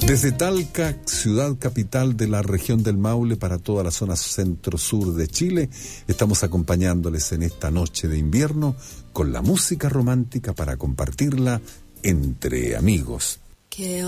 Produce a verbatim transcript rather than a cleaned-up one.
Desde Talca, ciudad capital de la región del Maule, para toda la zona centro-sur de Chile, estamos acompañándoles en esta noche de invierno con la música romántica para compartirla entre amigos. Que